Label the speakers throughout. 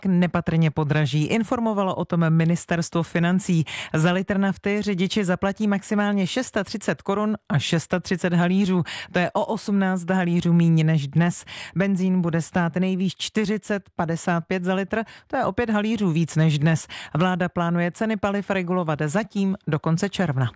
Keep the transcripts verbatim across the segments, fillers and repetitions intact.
Speaker 1: nepatrně podraží. Informovalo o tom ministerstvo financí. Za litr nafty řidiči zaplatí maximálně třicet šest korun a třicet šest halířů. To je o osmnáct halířů míň než dnes. Benzín bude stát nejvýš čtyřicet padesát pět za litr, to je o pět halířů víc než dnes. Vláda plánuje ceny paliv regulovat zatím do konce června.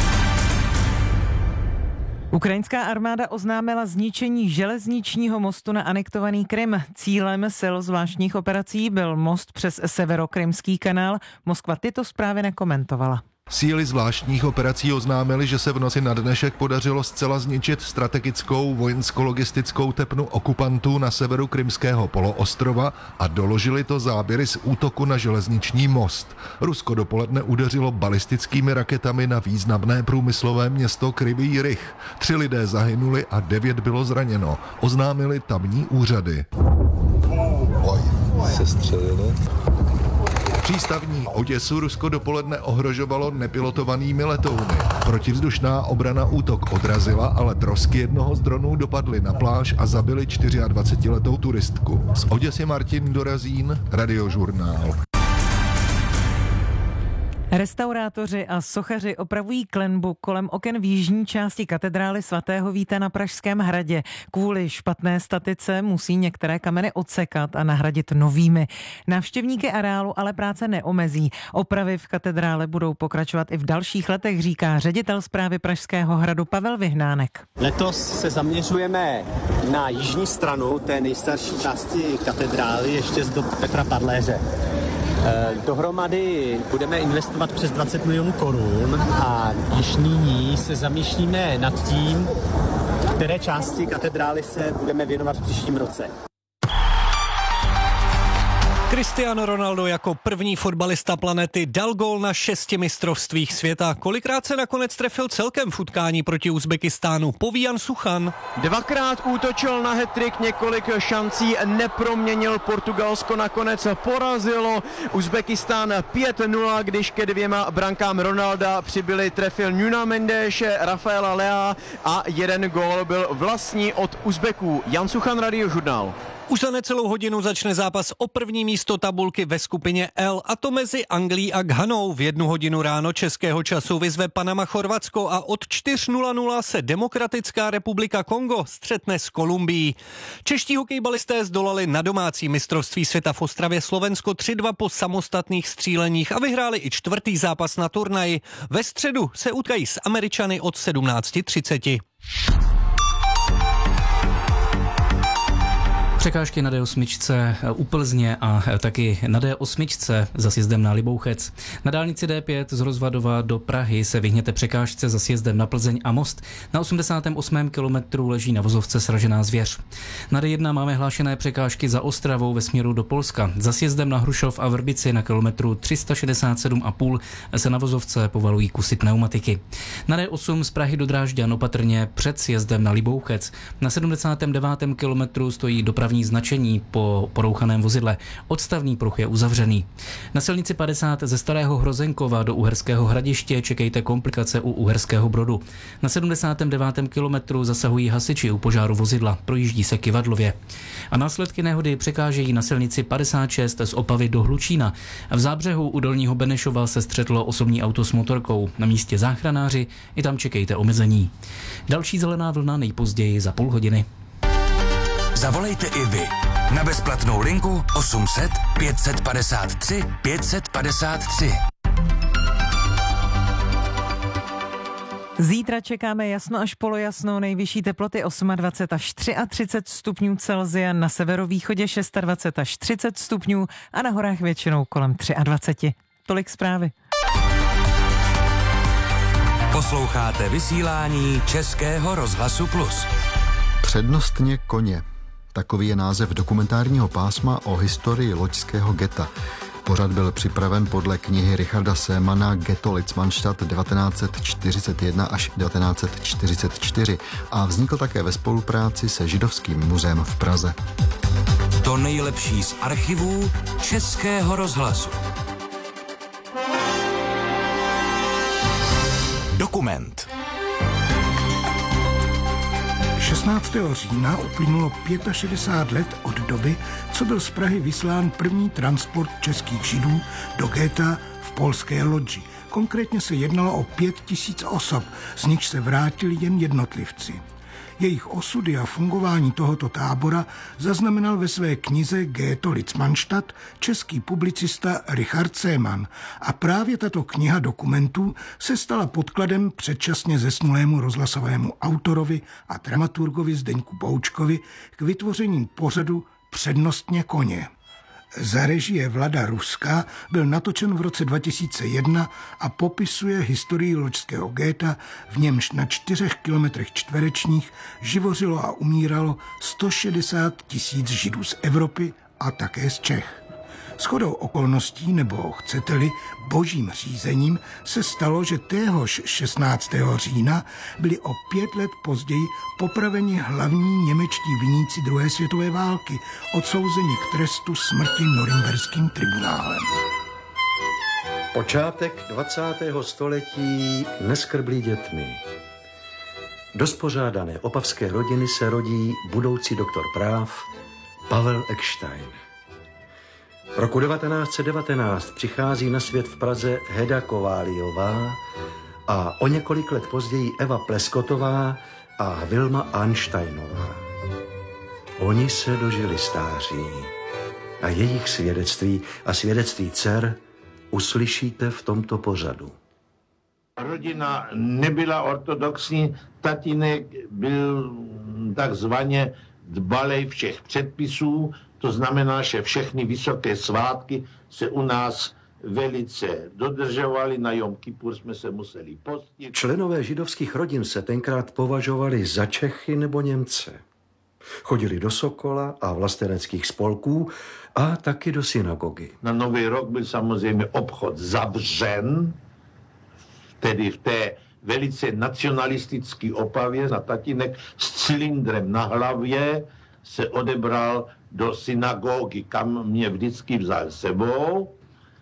Speaker 1: Ukrajinská armáda oznámila zničení železničního mostu na anektovaný Krym. Cílem sil zvláštních operací byl most přes Severokrymský kanál. Moskva tyto zprávy nekomentovala.
Speaker 2: Síly zvláštních operací oznámily, že se v noci na dnešek podařilo zcela zničit strategickou vojensko-logistickou tepnu okupantů na severu Krymského poloostrova a doložili to záběry z útoku na železniční most. Rusko dopoledne udeřilo balistickými raketami na významné průmyslové město Kryvý Rih. Tři lidé zahynuli a devět bylo zraněno, oznámili tamní úřady.
Speaker 3: Oj, se střelili.
Speaker 2: Přístavní Oděsu Rusko dopoledne ohrožovalo nepilotovanými letouny. Protivzdušná obrana útok odrazila, ale trosky jednoho z dronů dopadly na pláž a zabili dvacetčtyřletou turistku. Z Oděsy Martin Dorazín, Radiožurnál.
Speaker 1: Restaurátoři a sochaři opravují klenbu kolem oken v jižní části katedrály svatého Víta na Pražském hradě. Kvůli špatné statice musí některé kameny odsekat a nahradit novými. Návštěvníky areálu ale práce neomezí. Opravy v katedrále budou pokračovat i v dalších letech, říká ředitel správy Pražského hradu Pavel Vyhnánek.
Speaker 4: Letos se zaměřujeme na jižní stranu té nejstarší části katedrály, ještě z dob Petra Padléře. Dohromady budeme investovat přes dvacet milionů korun a již nyní se zamýšlíme nad tím, které části katedrály se budeme věnovat v příštím roce.
Speaker 5: Cristiano Ronaldo jako první fotbalista planety dal gól na šesti mistrovstvích světa. Kolikrát se nakonec trefil celkem v utkání proti Uzbekistánu, poví Jan Suchan.
Speaker 6: Dvakrát útočil na hat-trick, několik šancí neproměnil, Portugalsko nakonec porazilo Uzbekistán pět nula, když ke dvěma brankám Ronalda přibyli trefil Nuno Mendes, Rafaela Lea a jeden gól byl vlastní od Uzbeků. Jan Suchan, Radiožurnál.
Speaker 5: Už za necelou hodinu začne zápas o první místo tabulky ve skupině L, a to mezi Anglií a Ghanou. V jednu hodinu ráno českého času vyzve Panama Chorvatsko a od čtyři nula nula se Demokratická republika Kongo střetne s Kolumbií. Čeští hokejbalisté zdolali na domácí mistrovství světa v Ostravě Slovensko tři dva po samostatných stříleních a vyhráli i čtvrtý zápas na turnaji. Ve středu se utkají s Američany od sedmnáct třicet.
Speaker 7: Překážky na D osm u Plzně a taky na D osm za sjezdem na Libouchec. Na dálnici D pět z Rozvadova do Prahy se vyhněte překážce za sjezdem na Plzeň a Most. Na osmdesátém osmém kilometru leží na vozovce sražená zvěř. Na D jedna máme hlášené překážky za Ostravou ve směru do Polska. Za sjezdem na Hrušov a Vrbici na kilometru tři sta šedesát sedm a půl se na vozovce povalují kusy pneumatiky. Na D osm z Prahy do Drážďan opatrně před sjezdem na Libouchec. Na sedmdesátém devátém kilometru stojí dopravní značení po porouchaném vozidle. Odstavný pruh je uzavřený. Na silnici padesát ze Starého Hrozenkova do Uherského Hradiště čekejte komplikace u Uherského Brodu. Na sedmdesátém devátém kilometru zasahují hasiči u požáru vozidla, projíždí se Kyvadlově. A následky nehody překážejí na silnici padesát šest z Opavy do Hlučína. V Zábřehu u Dolního Benešova se střetlo osobní auto s motorkou. Na místě záchranáři, i tam čekejte omezení. Další zelená vlna nejpozději za půl hodiny.
Speaker 8: Zavolejte i vy na bezplatnou linku osm set pět set padesát tři pět set padesát tři.
Speaker 1: Zítra čekáme jasno až polojasno, nejvyšší teploty dvacet osm až třicet tři stupňů Celsia, na severovýchodě dvacet šest až třicet stupňů a na horách většinou kolem dvacet tři. Tolik zprávy.
Speaker 8: Posloucháte vysílání Českého rozhlasu Plus.
Speaker 9: Přednostně koně. Takový je název dokumentárního pásma o historii loňského geta. Pořad byl připraven podle knihy Richarda Semana Ghetto Litzmannstadt devatenáct set čtyřicet jedna až devatenáct set čtyřicet čtyři a vznikl také ve spolupráci se Židovským muzeem v Praze.
Speaker 8: To nejlepší z archivů Českého rozhlasu. Dokument.
Speaker 10: šestnáctého října uplynulo šedesát pět let od doby, co byl z Prahy vyslán první transport českých Židů do ghétta v polské Lodži. Konkrétně se jednalo o pět tisíc osob, z nichž se vrátili jen jednotlivci. Jejich osudy a fungování tohoto tábora zaznamenal ve své knize Ghetto Litzmannstadt český publicista Richard Seemann a právě tato kniha dokumentů se stala podkladem předčasně zesnulému rozhlasovému autorovi a dramaturgovi Zdeňku Boučkovi k vytvoření pořadu Přednostně koně. Za režie Vlada Ruska byl natočen v roce dva tisíce jedna a popisuje historii loďského ghétta, v němž na čtyřech kilometrech čtverečních živořilo a umíralo sto šedesát tisíc Židů z Evropy a také z Čech. Shodou okolností, nebo chcete-li božím řízením, se stalo, že téhož šestnáctého října byli o pět let později popraveni hlavní němečtí viníci druhé světové války, odsouzeni k trestu smrti norimberským tribunálem.
Speaker 11: Počátek dvacátého století neskrblí dětmi. Do spořádané opavské rodiny se rodí budoucí doktor práv Pavel Eckstein. Roku devatenáct set devatenáct přichází na svět v Praze Heda Kováliová a o několik let později Eva Pleskotová a Vilma Einsteinová. Oni se dožili stáří a jejich svědectví a svědectví dcer uslyšíte v tomto pořadu.
Speaker 12: Rodina nebyla ortodoxní, tatínek byl takzvaně dbalej všech předpisů, to znamená, že všechny vysoké svátky se u nás velice dodržovaly, na Jom Kipur jsme se museli postit.
Speaker 11: Členové židovských rodin se tenkrát považovali za Čechy nebo Němce. Chodili do Sokola a vlasteneckých spolků a taky do synagogy.
Speaker 12: Na Nový rok byl samozřejmě obchod zavřen, tedy v té velice nacionalistické Opavě. Na tatínek s cylindrem na hlavě se odebral do synagogy, kam mě vždycky vzal sebou,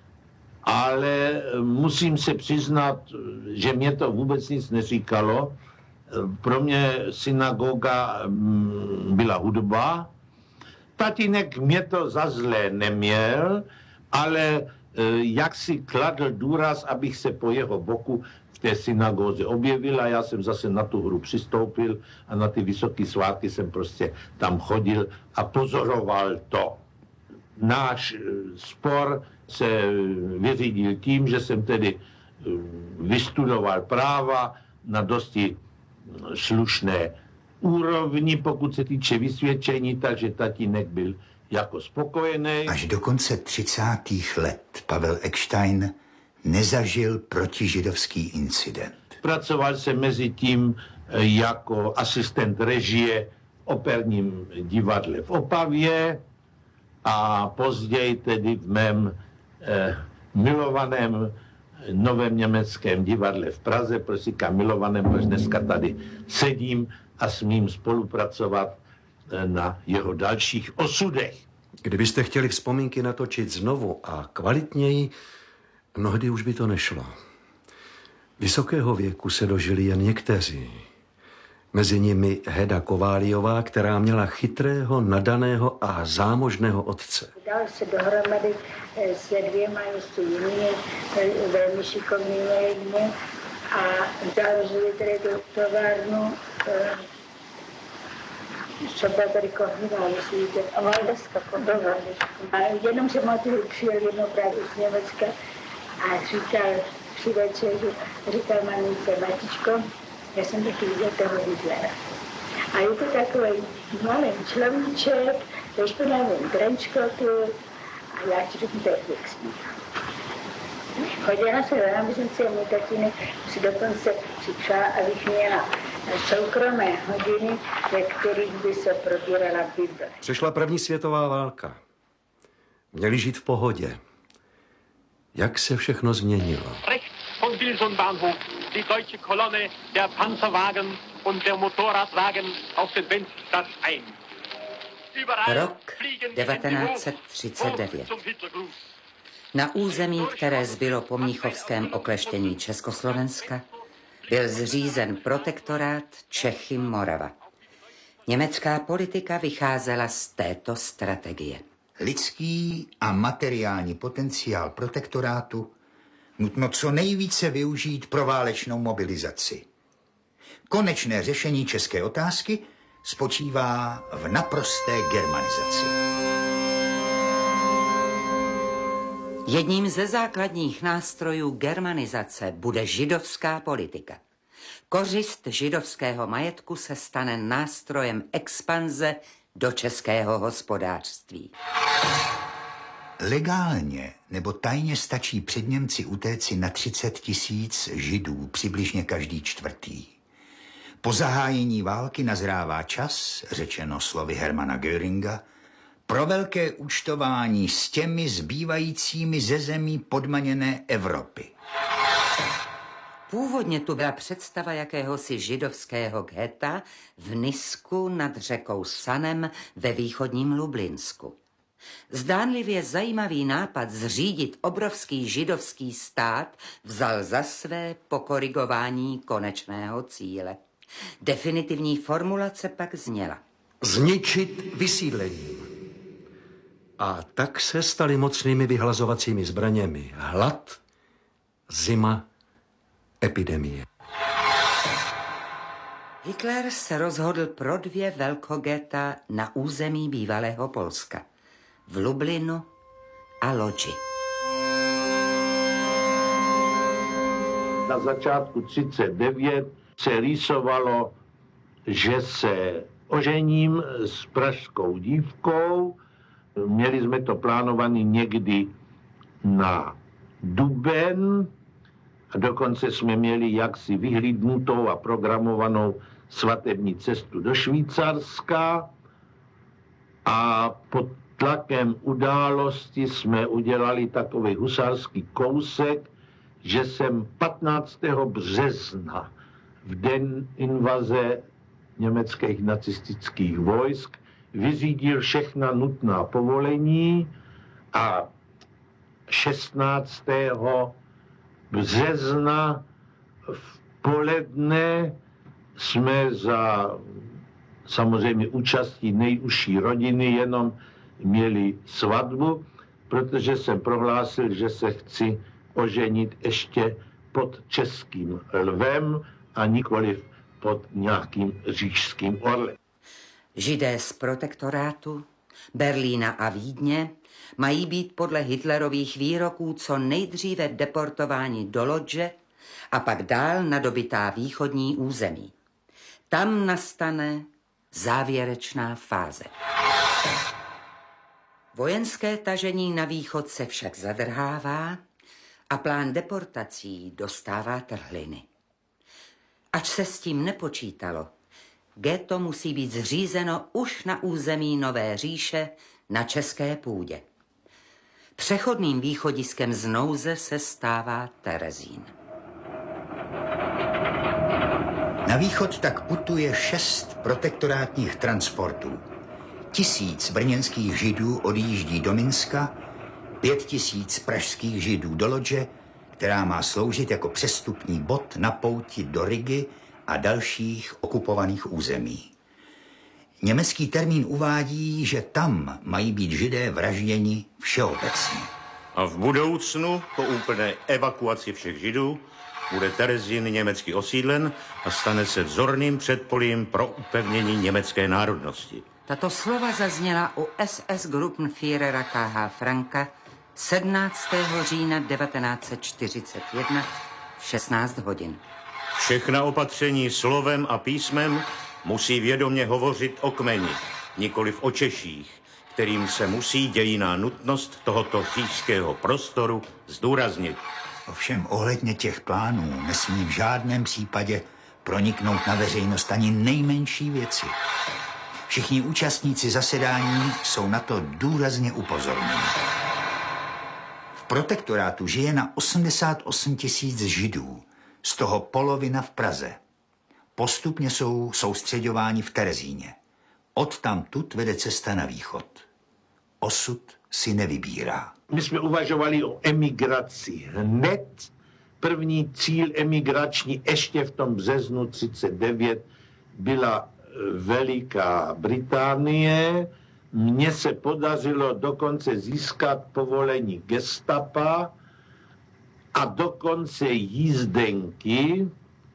Speaker 12: ale musím se přiznat, že mě to vůbec nic neříkalo. Pro mě synagoga byla hudba. Tatínek mě to za zlé neměl, ale jak si kladl důraz, abych se po jeho boku v té synagoze objevil a já jsem zase na tu hru přistoupil a na ty vysoké svátky jsem prostě tam chodil a pozoroval to. Náš spor se vyřídil tím, že jsem tedy vystudoval práva na dosti slušné úrovni, pokud se týče vysvědčení, takže tatínek byl jako spokojený.
Speaker 13: Až do konce třicátých let Pavel Eckstein nezažil protižidovský incident.
Speaker 12: Pracoval jsem mezi tím jako asistent režie v operním divadle v Opavě a později tedy v mém eh, milovaném novém německém divadle v Praze, prostě milovaném, protože dneska tady sedím a smím spolupracovat na jeho dalších osudech.
Speaker 11: Kdybyste chtěli vzpomínky natočit znovu a kvalitněji, mnohdy už by to nešlo. Vysokého věku se dožili jen někteří. Mezi nimi Heda Kováliová, která měla chytrého, nadaného a zámožného otce.
Speaker 14: Dal se dohromady se dvěma ještě jinými velmi šikovnými lidmi a založili tedy tu továrnu třeba tady Kohnivá, myslíte, a Valdeska, Kodova. A jenom se motivu přijel jednou právě z Německa a říkal při večeři, říkal mamince, Matičko, já jsem taky viděl toho Hitlera. A je to takový malý človíček, ve špinavém trenčkotu a já ti řeknu, to je jak smích. Chodila se do náměstnice a můj tatínek si dokonce připřál, abych měla soukromé hodiny, ve kterých by se probírala Bible.
Speaker 11: Přišla první světová válka. Měli žít v pohodě. Jak se všechno změnilo?
Speaker 15: Von Bilson Bahnhof, die deutsche Kolonne der Panzerwagen und der Motorradwagen auf den Wenzelplatz ein.
Speaker 16: Rok devatenáct set třicet devět. Na území, které zbylo po mnichovském okleštění Československa, byl zřízen protektorát Čechy Morava. Německá politika vycházela z této strategie.
Speaker 13: Lidský a materiální potenciál protektorátu nutno co nejvíce využít pro válečnou mobilizaci. Konečné řešení české otázky spočívá v naprosté germanizaci.
Speaker 16: Jedním ze základních nástrojů germanizace bude židovská politika. Kořist židovského majetku se stane nástrojem expanze do českého hospodářství.
Speaker 13: Legálně nebo tajně stačí před Němci utéci na třicet tisíc židů, přibližně každý čtvrtý. Po zahájení války nazrává čas, řečeno slovy Hermana Göringa, pro velké účtování s těmi zbývajícími ze zemí podmaněné Evropy.
Speaker 16: Původně tu byla představa jakéhosi židovského ghetta v Nisku nad řekou Sanem ve východním Lublinsku. Zdánlivě zajímavý nápad zřídit obrovský židovský stát vzal za své pokorigování konečného cíle. Definitivní formulace pak zněla:
Speaker 11: Zničit vysídlením. A tak se staly mocnými vyhlazovacími zbraněmi hlad, zima, epidemie.
Speaker 16: Hitler se rozhodl pro dvě velkogeta na území bývalého Polska. V Lublinu a Lodži.
Speaker 12: Na začátku třicet devět se rýsovalo, že se ožením s pražskou dívkou. Měli jsme to plánovaný někdy na duben a dokonce jsme měli jaksi vyhlídnutou a programovanou svatební cestu do Švýcarska a pod tlakem události jsme udělali takový husarský kousek, že jsem patnáctého března v den invaze německých nacistických vojsk vyřídil všechna nutná povolení a šestnáctého března v poledne jsme za samozřejmě účastí nejužší rodiny jenom měli svatbu, protože jsem prohlásil, že se chci oženit ještě pod českým lvem a nikoliv pod nějakým říšským orlem.
Speaker 16: Židé z protektorátu, Berlína a Vídně mají být podle hitlerových výroků co nejdříve deportováni do Lodže a pak dál na dobytá východní území. Tam nastane závěrečná fáze. Vojenské tažení na východ se však zadrhává a plán deportací dostává trhliny. Ač se s tím nepočítalo, ghetto musí být zřízeno už na území Nové říše na české půdě. Přechodným východiskem z nouze se stává Terezín.
Speaker 13: Na východ tak putuje šest protektorátních transportů. Tisíc brněnských židů odjíždí do Minska, pět tisíc pražských židů do Lodže, která má sloužit jako přestupní bod na pouti do Rigy a dalších okupovaných území. Německý termín uvádí, že tam mají být židé vražděni všeobecně.
Speaker 17: A v budoucnu, po úplné evakuaci všech židů, bude Terezín německy osídlen a stane se vzorným předpolím pro upevnění německé národnosti.
Speaker 16: Tato slova zazněla u es es Gruppenführera ká há Franka sedmnáctého října devatenáct set čtyřicet jedna v šestnáct hodin.
Speaker 17: Všechna opatření slovem a písmem musí vědomě hovořit o kmeni, nikoliv o Češích, kterým se musí dějinná nutnost tohoto říšského prostoru zdůraznit.
Speaker 13: Ovšem ohledně těch plánů nesmí v žádném případě proniknout na veřejnost ani nejmenší věci. Všichni účastníci zasedání jsou na to důrazně upozorněni. V protektorátu žije na osmdesát osm tisíc židů, z toho polovina v Praze. Postupně jsou soustředováni v Terezíně. Odtamtud vede cesta na východ. Osud si nevybírá.
Speaker 12: My jsme uvažovali o emigraci hned. První cíl emigrační ještě v tom březnu třicet devět byla Veliká Británie. Mně se podařilo dokonce získat povolení gestapa a dokonce jízdenky.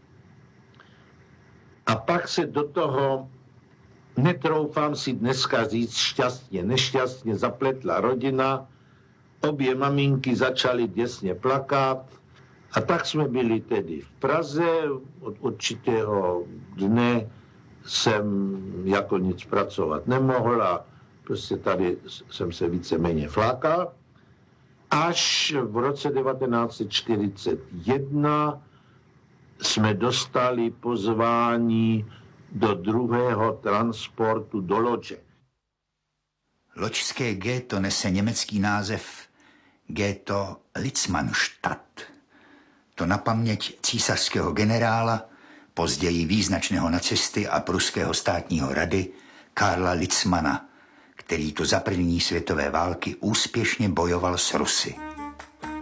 Speaker 12: A pak se do toho, netroufám si dneska říct šťastně, nešťastně, zapletla rodina. Obě maminky začaly děsně plakat. A tak jsme byli tedy v Praze. Od určitého dne jsem jako nic pracovat nemohl a prostě tady jsem se víceméně flákal. Až v roce devatenáct set čtyřicet jedna jsme dostali pozvání do druhého transportu do Lodže.
Speaker 13: Loďské ghetto nese německý název Ghetto Litzmannstadt. To na paměť císařského generála, později význačného nacisty a pruského státního rady Karla Litzmana, který tu za první světové války úspěšně bojoval s Rusy.